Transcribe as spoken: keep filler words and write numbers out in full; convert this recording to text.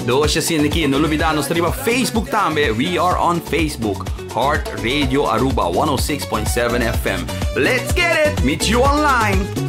Do siya siniki no lumida no striba Facebook tambe. We are on Facebook. Heart Radio Aruba one oh six point seven F M. Let's get it. Meet you online.